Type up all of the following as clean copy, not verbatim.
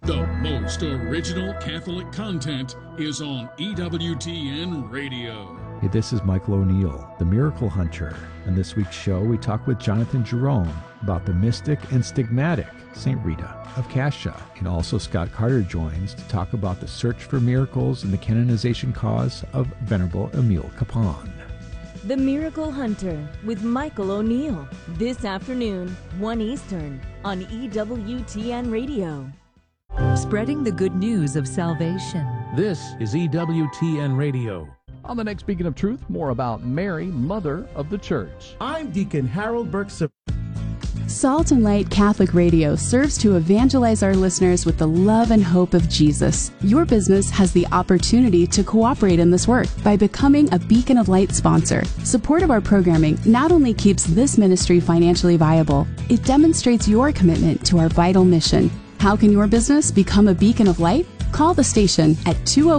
The most original Catholic content is on EWTN Radio. Hey, this is Michael O'Neill, the Miracle Hunter. On this week's show, we talk with Jonathan Jerome about the mystic and stigmatic St. Rita of Cascia. And also Scott Carter joins to talk about the search for miracles and the canonization cause of Venerable Emile Capon. The Miracle Hunter with Michael O'Neill. This afternoon, 1 Eastern, on EWTN Radio. Spreading the good news of salvation. This is EWTN Radio. On the next Beacon of Truth, more about Mary, Mother of the Church. I'm Deacon Harold Burke. Salt and Light Catholic Radio serves to evangelize our listeners with the love and hope of Jesus. Your business has the opportunity to cooperate in this work by becoming a Beacon of Light sponsor. Support of our programming not only keeps this ministry financially viable, it demonstrates your commitment to our vital mission. How can your business become a beacon of light? Call the station at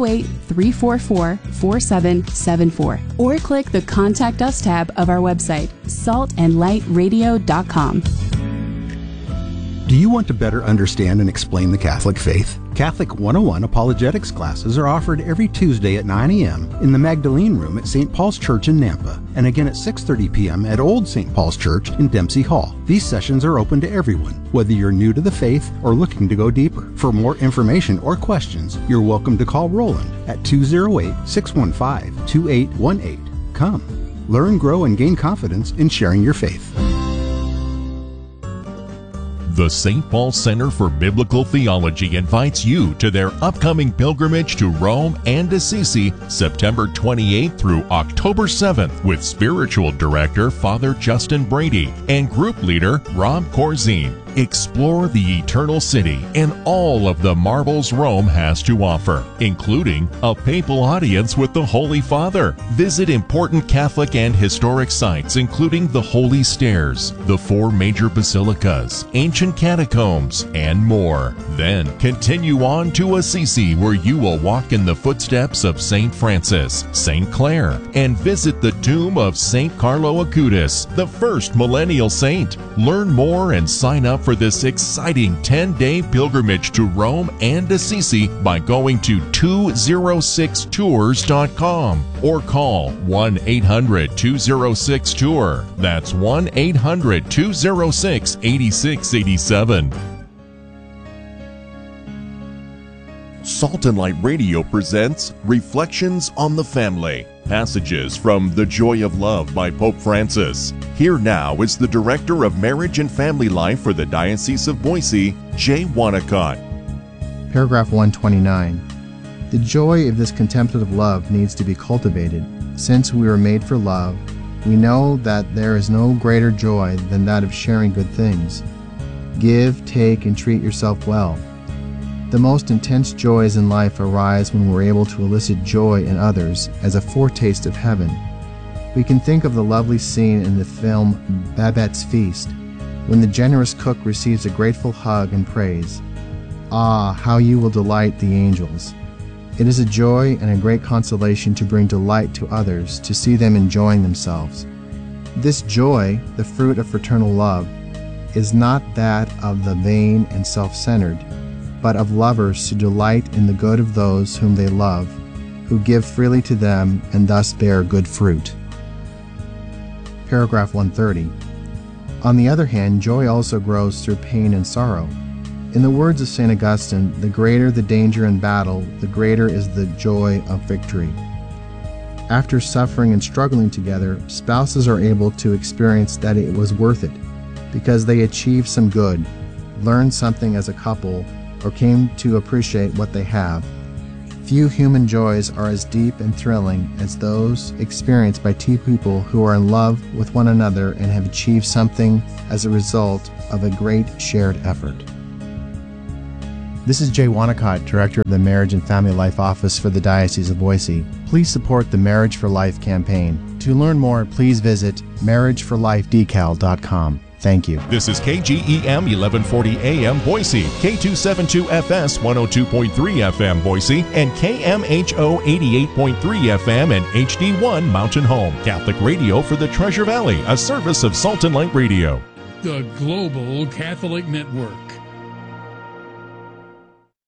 208-344-4774 or click the Contact Us tab of our website, saltandlightradio.com. Do you want to better understand and explain the Catholic faith? Catholic 101 apologetics classes are offered every Tuesday at 9 a.m. in the Magdalene Room at St. Paul's Church in Nampa, and again at 6:30 p.m. at Old St. Paul's Church in Dempsey Hall. These sessions are open to everyone, whether you're new to the faith or looking to go deeper. For more information or questions, you're welcome to call Roland at 208-615-2818. Come, learn, grow, and gain confidence in sharing your faith. The St. Paul Center for Biblical Theology invites you to their upcoming pilgrimage to Rome and Assisi, September 28th through October 7th, with Spiritual Director Father Justin Brady and Group Leader Rob Corzine. Explore the Eternal City and all of the marvels Rome has to offer, including a papal audience with the Holy Father. Visit important Catholic and historic sites, including the Holy Stairs, the 4 major basilicas, ancient catacombs, and more. Then continue on to Assisi, where you will walk in the footsteps of St. Francis, St. Clare, and visit the tomb of St. Carlo Acutis, the first millennial saint. Learn more and sign up for this exciting 10-day pilgrimage to Rome and Assisi by going to 206tours.com or call 1-800-206-TOUR. That's 1-800-206-8687. Salt and Light Radio presents Reflections on the Family, passages from The Joy of Love by Pope Francis. Here now is the Director of Marriage and Family Life for the Diocese of Boise, Jay Wanacott. Paragraph 129. The joy of this contemplative love needs to be cultivated. Since we were made for love, we know that there is no greater joy than that of sharing good things. Give, take, and treat yourself well. The most intense joys in life arise when we're able to elicit joy in others as a foretaste of heaven. We can think of the lovely scene in the film Babette's Feast, when the generous cook receives a grateful hug and praise. Ah, how you will delight the angels. It is a joy and a great consolation to bring delight to others, to see them enjoying themselves. This joy, the fruit of fraternal love, is not that of the vain and self-centered, but of lovers who delight in the good of those whom they love, who give freely to them and thus bear good fruit. Paragraph 130. On the other hand, joy also grows through pain and sorrow. In the words of St. Augustine, the greater the danger in battle, the greater is the joy of victory. After suffering and struggling together, spouses are able to experience that it was worth it, because they achieved some good, learned something as a couple, or came to appreciate what they have. Few human joys are as deep and thrilling as those experienced by two people who are in love with one another and have achieved something as a result of a great shared effort. This is Jay Wanacott, Director of the Marriage and Family Life Office for the Diocese of Boise. Please support the Marriage for Life campaign. To learn more, please visit marriageforlifedecal.com. Thank you. This is KGEM 1140 AM Boise, K272FS 102.3 FM Boise, and KMHO 88.3 FM and HD1 Mountain Home. Catholic radio for the Treasure Valley, a service of Salt and Light Radio. The Global Catholic Network.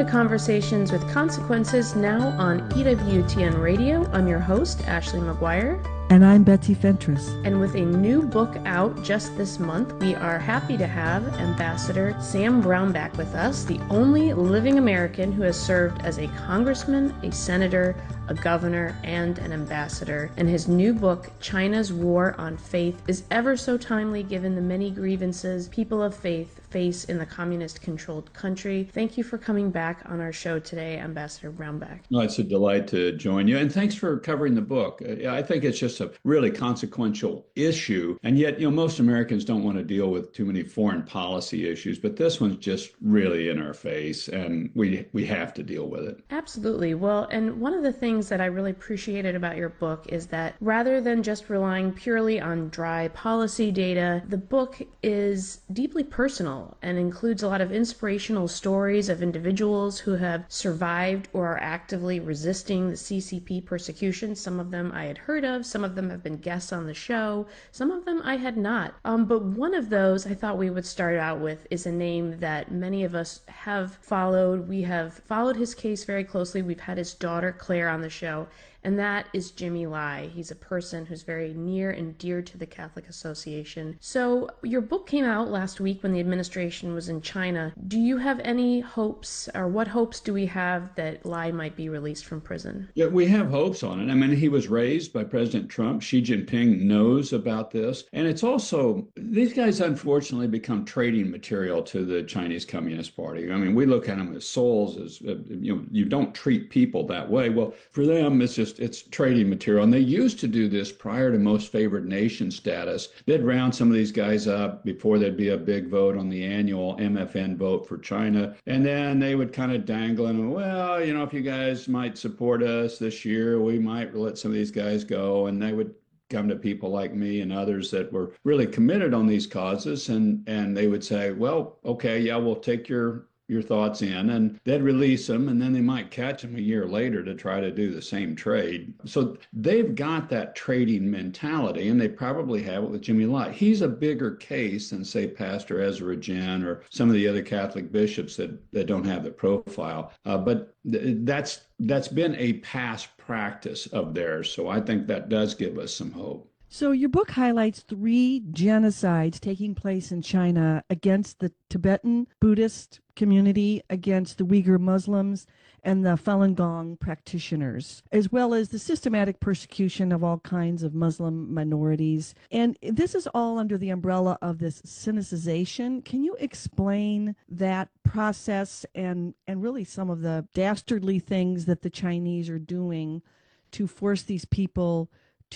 Conversations with Consequences, now on EWTN Radio. I'm your host, Ashley McGuire. And I'm Betsy Fentress. And with a new book out just this month, we are happy to have Ambassador Sam Brownback with us, the only living American who has served as a congressman, a senator, a governor, and an ambassador. And his new book, China's War on Faith, is ever so timely given the many grievances people of faith face in the communist-controlled country. Thank you for coming back on our show today, Ambassador Brownback. No, it's a delight to join you, and thanks for covering the book. I think it's just a really consequential issue, and yet, most Americans don't want to deal with too many foreign policy issues, but this one's just really in our face, and we have to deal with it. Absolutely. Well, and one of the things that I really appreciated about your book is that rather than just relying purely on dry policy data, the book is deeply personal and includes a lot of inspirational stories of individuals who have survived or are actively resisting the CCP persecution. Some of them I had heard of, some of them have been guests on the show, some of them I had not. But one of those I thought we would start out with is a name that many of us have followed. We have followed his case very closely. We've had his daughter Claire on the show, and that is Jimmy Lai. He's a person who's very near and dear to the Catholic Association. So your book came out last week when the administration was in China. Do you have any hopes, or what hopes do we have that Lai might be released from prison? Yeah, we have hopes on it. I mean, he was raised by President Trump. Xi Jinping knows about this. And it's also, these guys unfortunately become trading material to the Chinese Communist Party. I mean, we look at them as souls, as, you don't treat people that way. Well, for them, it's trading material. And they used to do this prior to most favored nation status. They'd round some of these guys up before there'd be a big vote on the annual MFN vote for China. And then they would kind of dangle them, well, if you guys might support us this year, we might let some of these guys go. And they would come to people like me and others that were really committed on these causes. And they would say, well, okay, yeah, we'll take your thoughts in, and they'd release them, and then they might catch them a year later to try to do the same trade. So they've got that trading mentality, and they probably have it with Jimmy Lai. He's a bigger case than, say, Pastor Ezra Jin or some of the other Catholic bishops that don't have the profile. But that's been a past practice of theirs. So I think that does give us some hope. So your book highlights 3 genocides taking place in China against the Tibetan Buddhist community, against the Uyghur Muslims, and the Falun Gong practitioners, as well as the systematic persecution of all kinds of Muslim minorities. And this is all under the umbrella of this Sinicization. Can you explain that process and really some of the dastardly things that the Chinese are doing to force these people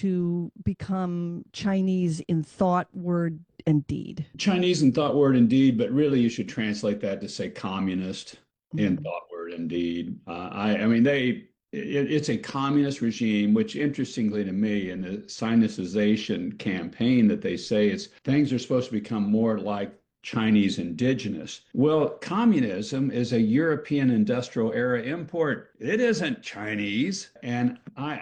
to become Chinese in thought, word, and deed? Chinese in thought, word, and deed, but really you should translate that to say communist in thought, word, and deed. It's a communist regime, which interestingly to me, in the Sinicization campaign that they say things are supposed to become more like Chinese indigenous. Well, communism is a European industrial era import. It isn't Chinese. And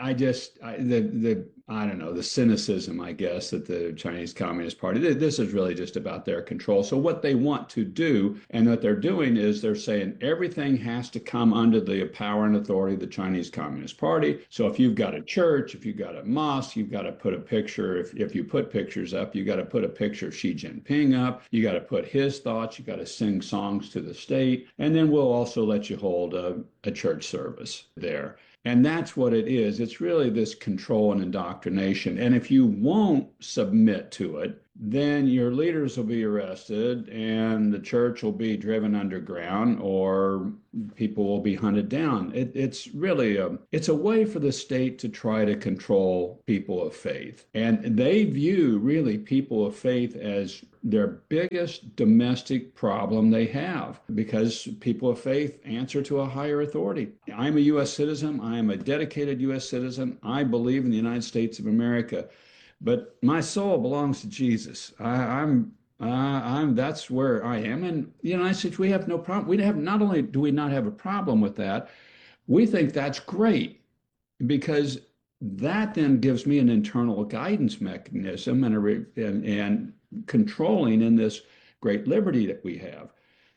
I don't know, the cynicism, I guess, that the Chinese Communist Party, this is really just about their control. So what they want to do, and what they're doing, is they're saying everything has to come under the power and authority of the Chinese Communist Party. So if you've got a church, if you've got a mosque, you've got to put a picture. If you put pictures up, you got to put a picture of Xi Jinping up. You got to put his thoughts. You got to sing songs to the state. And then we'll also let you hold a church service there. And that's what it is. It's really this control and indoctrination. And if you won't submit to it, then your leaders will be arrested and the church will be driven underground, or people will be hunted down. It's really it's a way for the state to try to control people of faith. And they view really people of faith as their biggest domestic problem they have, because people of faith answer to a higher authority. I'm a U.S. citizen. I am a dedicated U.S. citizen. I believe in the United States of America. But my soul belongs to Jesus. That's where I am. And the United States, we have no problem. Not only do we not have a problem with that, we think that's great, because that then gives me an internal guidance mechanism and controlling in this great liberty that we have.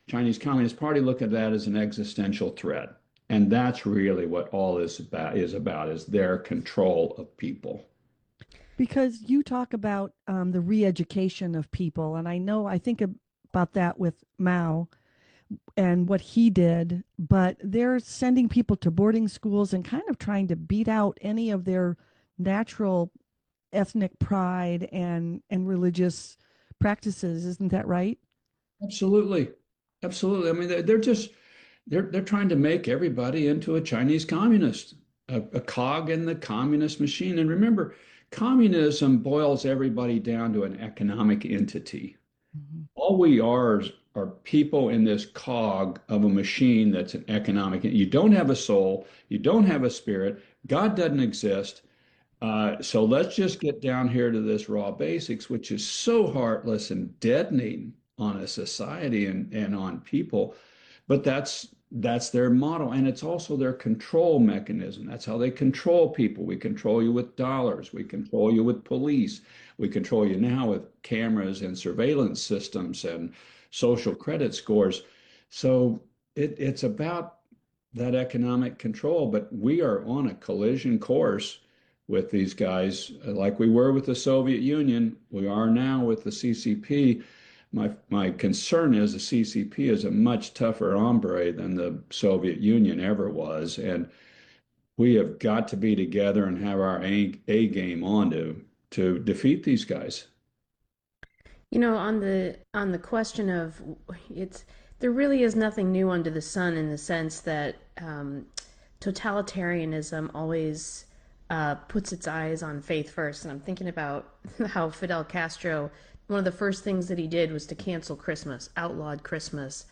Chinese Communist Party look at that as an existential threat. And that's really what all this is their control of people. Because you talk about the re-education of people, and I think about that with Mao and what he did, but they're sending people to boarding schools and kind of trying to beat out any of their natural ethnic pride and religious practices. Isn't that right? Absolutely. Absolutely. I mean, they're trying to make everybody into a Chinese communist, a cog in the communist machine. And remember, communism boils everybody down to an economic entity. Mm-hmm. All we are people in this cog of a machine that's an economic. You don't have a soul. You don't have a spirit. God doesn't exist. So let's just get down here to this raw basics, which is so heartless and deadening on a society and on people. But that's their model. And it's also their control mechanism. That's how they control people. We control you with dollars. We control you with police. We control you now with cameras and surveillance systems and social credit scores. So it's about that economic control. But we are on a collision course with these guys, like we were with the Soviet Union. We are now with the CCP. My concern is the CCP is a much tougher hombre than the Soviet Union ever was. And we have got to be together and have our A game on to defeat these guys. You know, on the question of there really is nothing new under the sun, in the sense that totalitarianism always puts its eyes on faith first. And I'm thinking about how Fidel Castro, one of the first things that he did was to cancel Christmas, outlawed Christmas.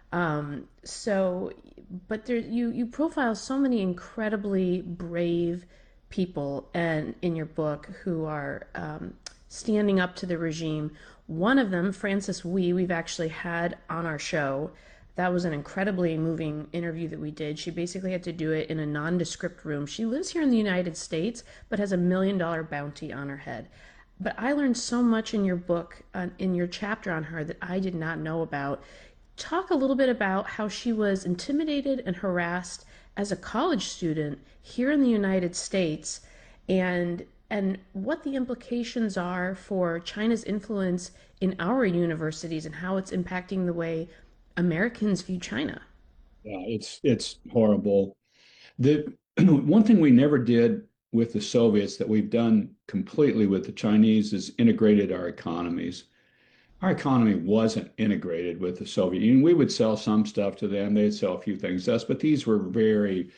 But you profile so many incredibly brave people and in your book who are standing up to the regime. One of them, Frances Wee, we've actually had on our show. That was an incredibly moving interview that we did. She basically had to do it in a nondescript room. She lives here in the United States, but has $1 million bounty on her head. But I learned so much in your book, in your chapter on her, that I did not know about. Talk a little bit about how she was intimidated and harassed as a college student here in the United States, and what the implications are for China's influence in our universities and how it's impacting the way Americans view China. Yeah, it's horrible. The one thing we never did with the Soviets that we've done completely with the Chinese is integrated our economies. Our economy wasn't integrated with the Soviet Union. We would sell some stuff to them. They'd sell a few things to us, but these were very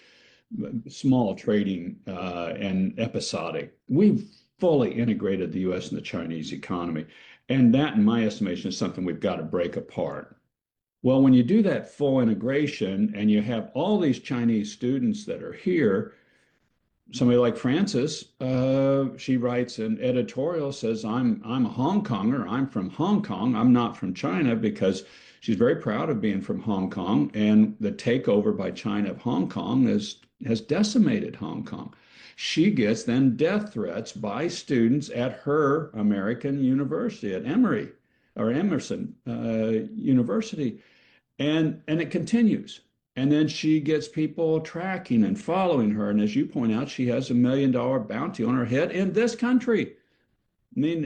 small trading and episodic. We've fully integrated the U.S. and the Chinese economy. And that, in my estimation, is something we've got to break apart. Well, when you do that full integration and you have all these Chinese students that are here, somebody like Frances, she writes an editorial, says, I'm a Hong Konger. I'm from Hong Kong. I'm not from China, because she's very proud of being from Hong Kong. And the takeover by China of Hong Kong has decimated Hong Kong. She gets then death threats by students at her American university, at Emory or Emerson University. And it continues. And then she gets people tracking and following her. And as you point out, she has $1 million bounty on her head in this country. I mean,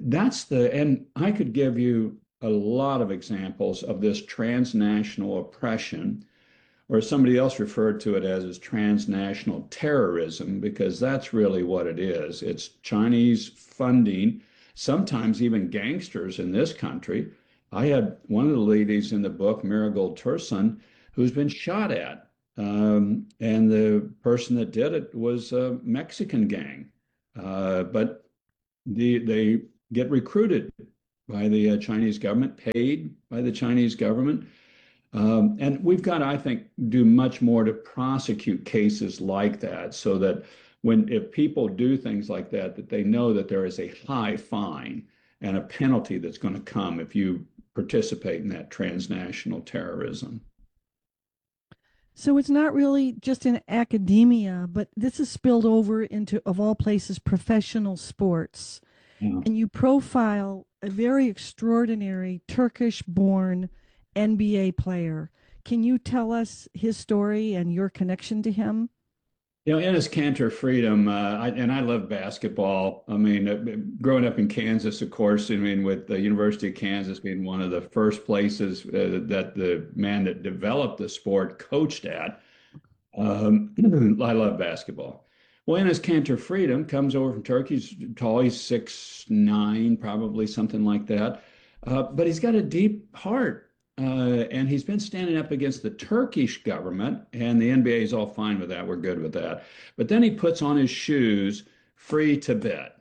and I could give you a lot of examples of this transnational oppression, or somebody else referred to it as transnational terrorism, because that's really what it is. It's Chinese funding, sometimes even gangsters in this country. I had one of the ladies in the book, Marigold Tursun, who's been shot at. And the person that did it was a Mexican gang. But they get recruited by the Chinese government, paid by the Chinese government. And we've got to, I think, do much more to prosecute cases like that, so that if people do things like that, that they know that there is a high fine and a penalty that's going to come if you participate in that transnational terrorism. So it's not really just in academia, but this is spilled over into, of all places, professional sports. Yeah. And you profile a very extraordinary Turkish-born NBA player. Can you tell us his story and your connection to him? Enes Kanter Freedom, I love basketball. I mean, growing up in Kansas, of course, I mean, with the University of Kansas being one of the first places that the man that developed the sport coached at, I love basketball. Well, Enes Kanter Freedom comes over from Turkey. He's tall, he's 6'9", probably something like that. But he's got a deep heart. And he's been standing up against the Turkish government, and the NBA is all fine with that. We're good with that. But then he puts on his shoes, Free Tibet.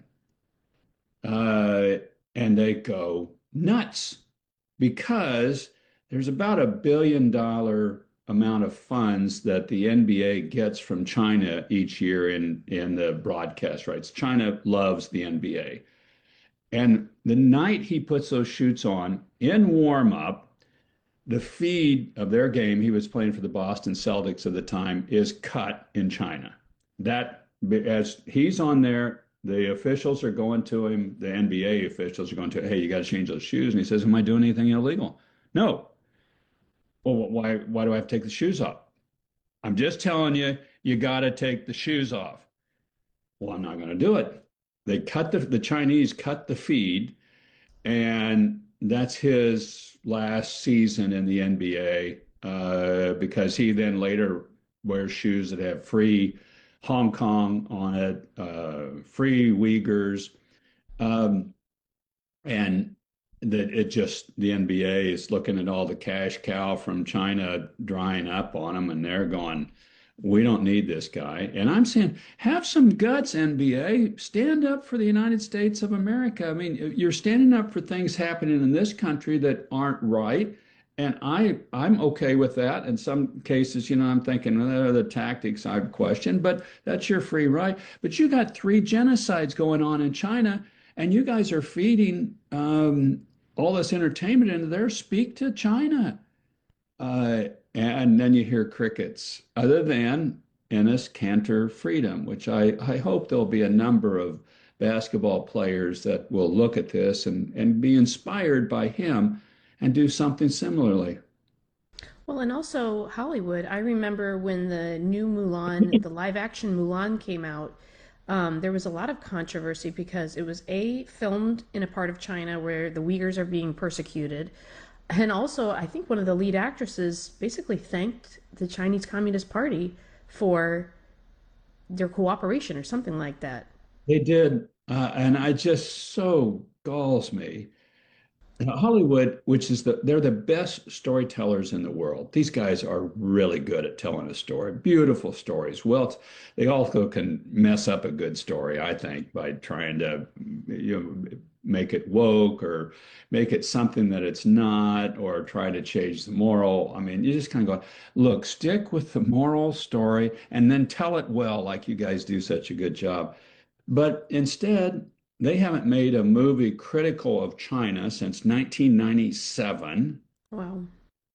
And they go nuts because there's about $1 billion amount of funds that the NBA gets from China each year in the broadcast rights. China loves the NBA. And the night he puts those shoots on in warm-up, the feed of their game, he was playing for the Boston Celtics at the time, is cut in China. That, as he's on there, the officials are going to him, the NBA officials are going to, hey, you got to change those shoes. And he says, am I doing anything illegal? No. Well, why do I have to take the shoes off? I'm just telling you, you got to take the shoes off. Well, I'm not going to do it. They cut the Chinese cut the feed, and that's his last season in the NBA, because he then later wears shoes that have free Hong Kong on it, free Uyghurs, and that it just, the NBA is looking at all the cash cow from China drying up on them, and they're going, we don't need this guy. And I'm saying, have some guts, NBA. Stand up for the United States of America. I mean, you're standing up for things happening in this country that aren't right. And I'm okay with that. In some cases, I'm thinking, the tactics I've questioned, but that's your free right. But you got 3 genocides going on in China, and you guys are feeding all this entertainment into there. Speak to China. And then you hear crickets, other than Enes Kanter Freedom, which I hope there'll be a number of basketball players that will look at this and be inspired by him and do something similarly. Well, and also Hollywood. I remember when the new Mulan, the live action Mulan came out, there was a lot of controversy because it was filmed in a part of China where the Uyghurs are being persecuted. And also, I think one of the lead actresses basically thanked the Chinese Communist Party for their cooperation or something like that. They did. And I just so galls me. Hollywood, which is they're the best storytellers in the world. These guys are really good at telling a story, beautiful stories. Well, they also can mess up a good story, I think, by trying to, make it woke or make it something that it's not, or try to change the moral. I mean, you just kind of go, look, stick with the moral story and then tell it well, like you guys do such a good job. But instead, they haven't made a movie critical of China since 1997. Wow.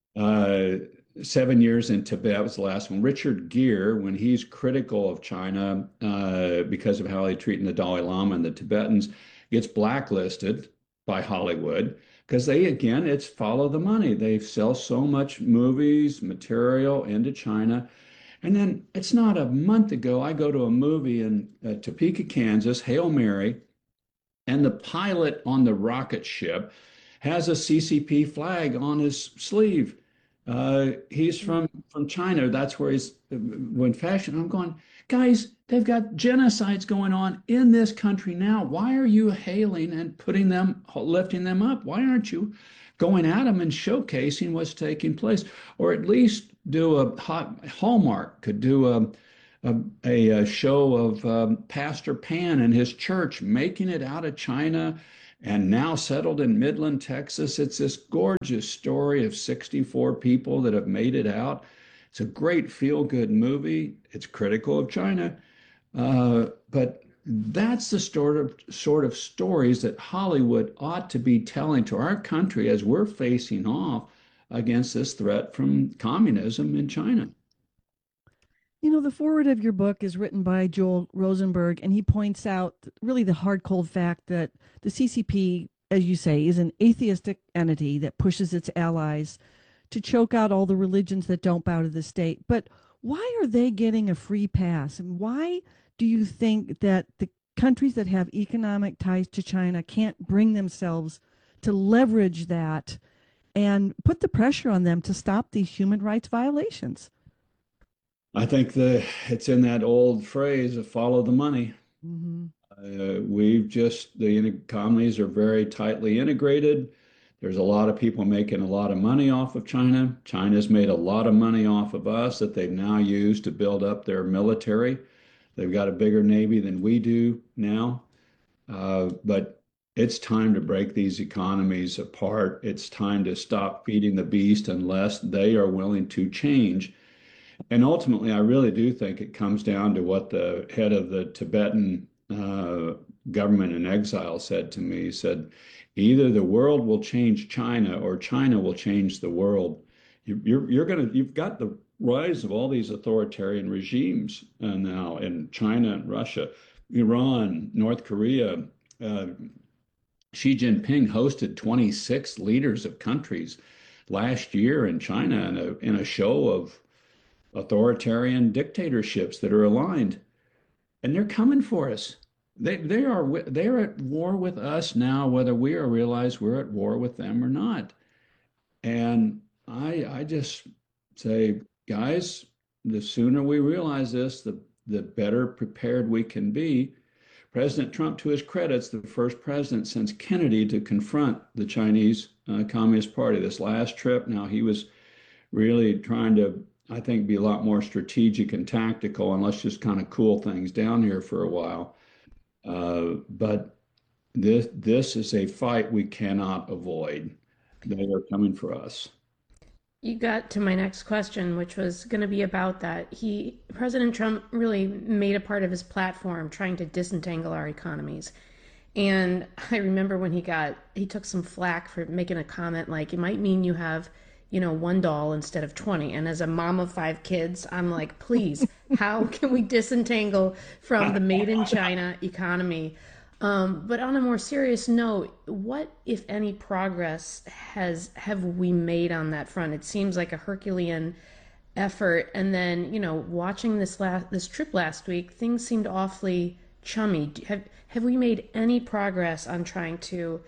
7 years in Tibet was the last one. Richard Gere, when he's critical of China because of how they're treating the Dalai Lama and the Tibetans, gets blacklisted by Hollywood because it's follow the money. They sell so much movies, material into China. And then it's not a month ago, I go to a movie in Topeka, Kansas, Hail Mary, and the pilot on the rocket ship has a CCP flag on his sleeve. He's from China. That's where he's when fashion. I'm going, guys, they've got genocides going on in this country now. Why are you hailing and lifting them up? Why aren't you going at them and showcasing what's taking place? Or at least do Hallmark could do a show of Pastor Pan and his church making it out of China and now settled in Midland, Texas. It's this gorgeous story of 64 people that have made it out. It's a great feel-good movie. It's critical of China, but that's the sort of stories that Hollywood ought to be telling to our country as we're facing off against this threat from communism in China. The foreword of your book is written by Joel Rosenberg, and he points out really the hard, cold fact that the CCP, as you say, is an atheistic entity that pushes its allies to choke out all the religions that don't bow to the state. But why are they getting a free pass? And why do you think that the countries that have economic ties to China can't bring themselves to leverage that and put the pressure on them to stop these human rights violations? I think it's in that old phrase of follow the money. Mm-hmm. The economies are very tightly integrated. There's a lot of people making a lot of money off of China. China's made a lot of money off of us that they've now used to build up their military. They've got a bigger Navy than we do now. But it's time to break these economies apart. It's time to stop feeding the beast unless they are willing to change. And ultimately, I really do think it comes down to what the head of the Tibetan government in exile said to me. He said, either the world will change China or China will change the world. You've got the rise of all these authoritarian regimes now in China and Russia, Iran, North Korea. Xi Jinping hosted 26 leaders of countries last year in China in a show of authoritarian dictatorships that are aligned, and they're coming for us. They're at war with us now, whether we realize we're at war with them or not. And I just say, guys, the sooner we realize this, the better prepared we can be. President Trump, to his credit, is the first president since Kennedy to confront the Chinese Communist Party. This last trip, now he was really trying to, I think, be a lot more strategic and tactical, and let's just kind of cool things down here for a while. But this is a fight we cannot avoid. They are coming for us. You got to my next question, which was going to be about that. President Trump really made a part of his platform trying to disentangle our economies. And I remember when he took some flack for making a comment like, it might mean you have, one doll instead of 20. And as a mom of 5 kids, I'm like, please, how can we disentangle from the made in China economy? But on a more serious note, what, if any, progress have we made on that front? It seems like a Herculean effort. And then, watching this trip last week, things seemed awfully chummy. Have we made any progress on trying to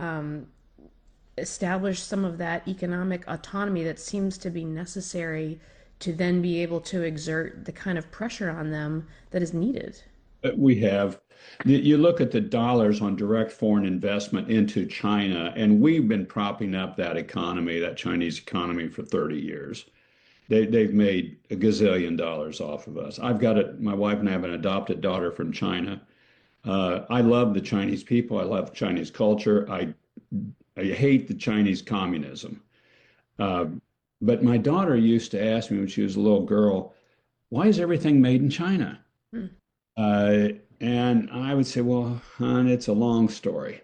establish some of that economic autonomy that seems to be necessary to then be able to exert the kind of pressure on them that is needed? We have. You look at the dollars on direct foreign investment into China, and we've been propping up that economy, that Chinese economy, for 30 years. They've made a gazillion dollars off of us. I've got it. My wife and I have an adopted daughter from China. I love the Chinese people. I love Chinese culture. I hate the Chinese communism. But my daughter used to ask me when she was a little girl, why is everything made in China? And I would say, well, hon, it's a long story.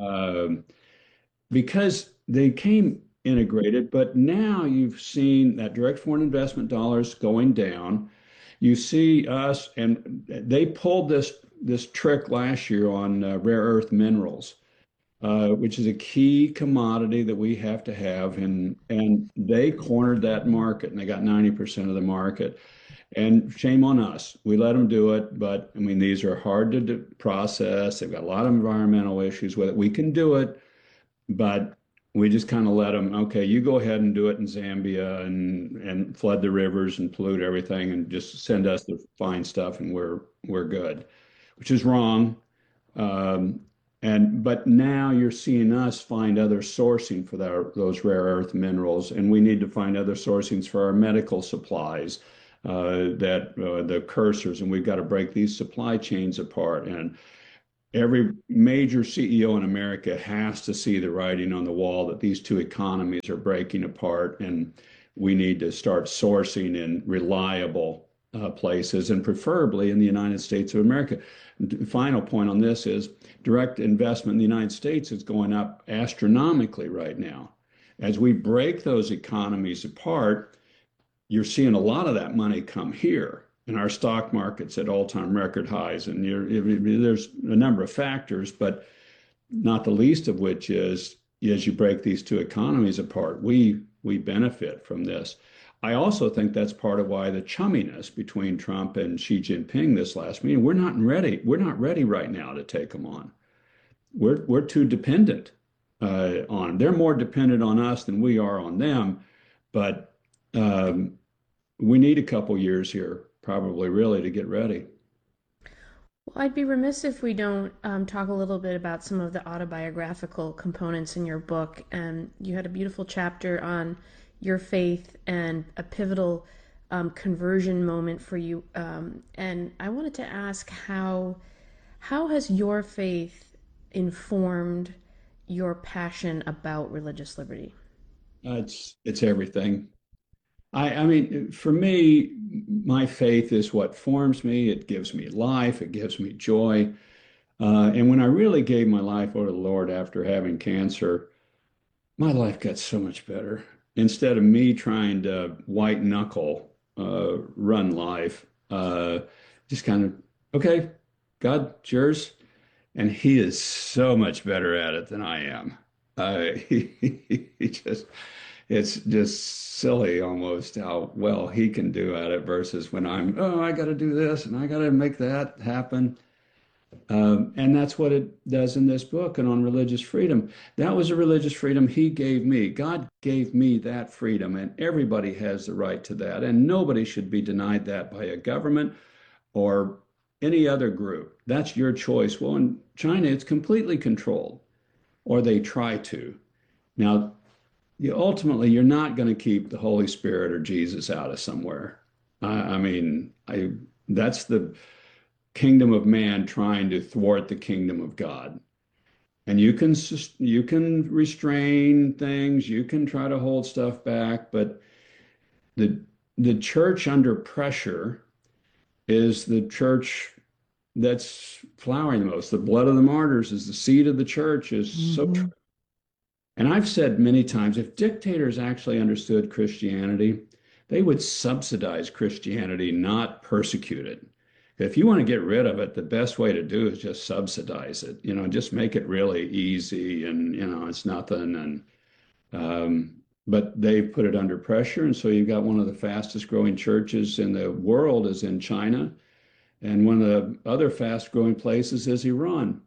Because they came integrated, but now you've seen that direct foreign investment dollars going down. You see us, and they pulled this trick last year on rare earth minerals, which is a key commodity that we have to have. And they cornered that market, and they got 90% of the market. And shame on us. We let them do it, but I mean, these are hard to process. They've got a lot of environmental issues with it. We can do it, but we just kind of let them, okay, you go ahead and do it in Zambia and flood the rivers and pollute everything and just send us the fine stuff and we're good, which is wrong. But now you're seeing us find other sourcing for those rare earth minerals, and we need to find other sourcings for our medical supplies. The cursors, and we've got to break these supply chains apart. And every major CEO in America has to see the writing on the wall that these two economies are breaking apart, and we need to start sourcing in reliable places, and preferably in the United States of America. The final point on this is direct investment in the United States is going up astronomically right now. As we break those economies apart, you're seeing a lot of that money come here, and our stock market's at all-time record highs. And there's a number of factors, but not the least of which is, as you break these two economies apart, we we benefit from this. I also think that's part of why the chumminess between Trump and Xi Jinping this last meeting, we're not ready. We're not ready right now to take them on. We're too dependent on them. They're more dependent on us than we are on them. But we need a couple years here, probably, really, to get ready. Well, I'd be remiss if we don't talk a little bit about some of the autobiographical components in your book. And you had a beautiful chapter on your faith and a pivotal conversion moment for you. And I wanted to ask how has your faith informed your passion about religious liberty? It's everything. I mean, for me, my faith is what forms me. It gives me life. It gives me joy. And when I really gave my life over to the Lord after having cancer, my life got so much better. Instead of me trying to white knuckle run life, just kind of, okay, God, it's yours. And he is so much better at it than I am. It's just silly almost how well he can do at it versus when I'm, oh, I got to do this and I got to make that happen. And that's what it does in this book and on religious freedom. That was a religious freedom he gave me. God gave me that freedom, and everybody has the right to that. And nobody should be denied that by a government or any other group. That's your choice. Well, in China, it's completely controlled, or they try to. Now, ultimately, you're not going to keep the Holy Spirit or Jesus out of somewhere. That's the kingdom of man trying to thwart the kingdom of God. And you can restrain things, you can try to hold stuff back, but the church under pressure is the church that's flowering the most. The blood of the martyrs is the seed of the church is so true. And I've said many times, if dictators actually understood Christianity, they would subsidize Christianity, not persecute it. If you want to get rid of it, the best way to do is just subsidize it, just make it really easy and, it's nothing. But they put it under pressure. And so you've got one of the fastest growing churches in the world is in China. And one of the other fast growing places is Iran.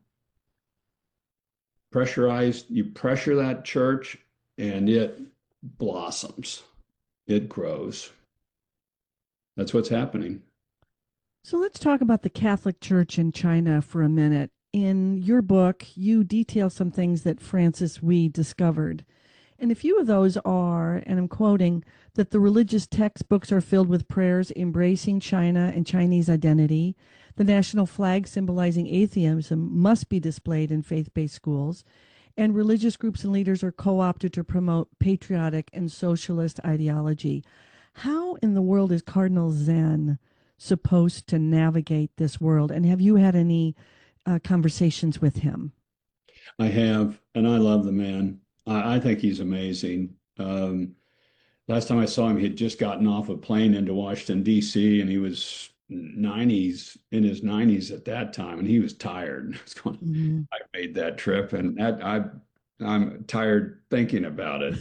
You pressure that church and it blossoms. It grows. That's what's happening. So let's talk about the Catholic Church in China for a minute. In your book, you detail some things that Francis Wee discovered. And a few of those are, and I'm quoting, that the religious textbooks are filled with prayers embracing China and Chinese identity. The national flag symbolizing atheism must be displayed in faith-based schools. And religious groups and leaders are co-opted to promote patriotic and socialist ideology. How in the world is Cardinal Zen supposed to navigate this world? And have you had any conversations with him? I have, and I love the man. I think he's amazing. Last time I saw him, he had just gotten off a plane into Washington, D.C., and he was in his 90s at that time, and he was tired. I made that trip, and I'm tired thinking about it.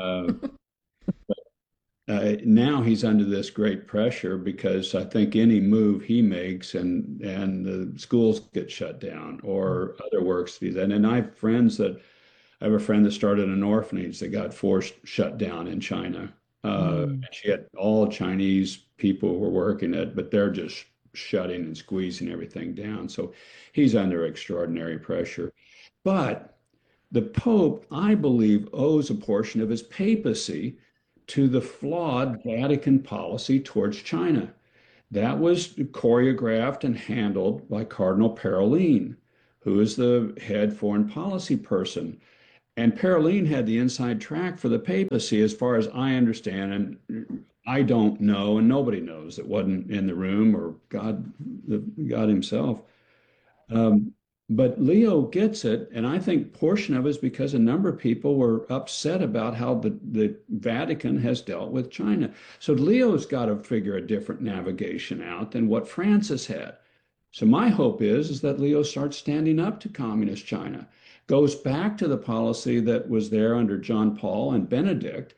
Now he's under this great pressure because I think any move he makes and the schools get shut down or other works do that. And I have a friend that started an orphanage that got forced shut down in China. And she had all Chinese people who were working it, but they're just shutting and squeezing everything down. So he's under extraordinary pressure. But the Pope, I believe, owes a portion of his papacy to the flawed Vatican policy towards China. That was choreographed and handled by Cardinal Parolin, who is the head foreign policy person. And Parolin had the inside track for the papacy, as far as I understand, and I don't know, and nobody knows that wasn't in the room or God himself. But Leo gets it, and I think portion of it is because a number of people were upset about how the Vatican has dealt with China. So Leo's got to figure a different navigation out than what Francis had. So my hope is that Leo starts standing up to communist China, goes back to the policy that was there under John Paul and Benedict,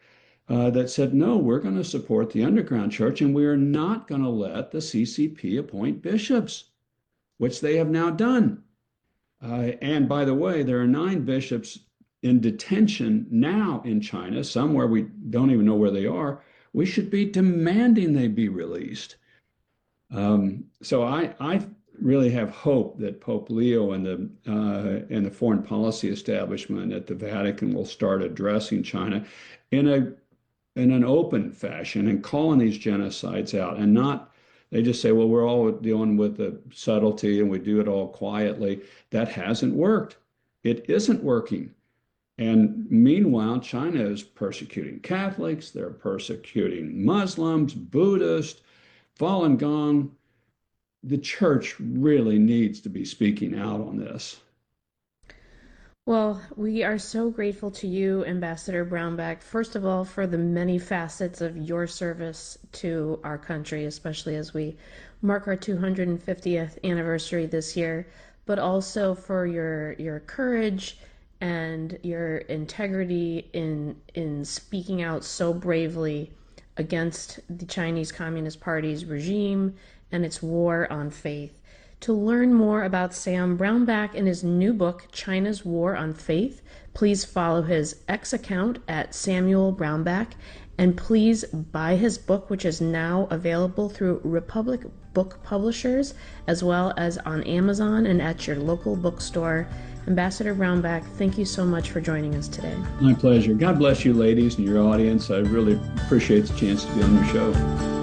that said, no, we're going to support the underground church, and we are not going to let the CCP appoint bishops, which they have now done. And by the way, there are 9 bishops in detention now in China, some where we don't even know where they are. We should be demanding they be released. So I really have hope that Pope Leo and the foreign policy establishment at the Vatican will start addressing China in an open fashion and calling these genocides out, and not, they just say, well, we're all dealing with the subtlety and we do it all quietly. That hasn't worked. It isn't working. And meanwhile, China is persecuting Catholics, they're persecuting Muslims, Buddhists, Falun Gong. The church really needs to be speaking out on this. Well, we are so grateful to you, Ambassador Brownback, first of all, for the many facets of your service to our country, especially as we mark our 250th anniversary this year, but also for your courage and your integrity in speaking out so bravely against the Chinese Communist Party's regime and its war on faith. To learn more about Sam Brownback and his new book, China's War on Faith, please follow his X account at Samuel Brownback, and please buy his book, which is now available through Republic Book Publishers, as well as on Amazon and at your local bookstore. Ambassador Brownback, thank you so much for joining us today. My pleasure. God bless you, ladies, and your audience. I really appreciate the chance to be on your show.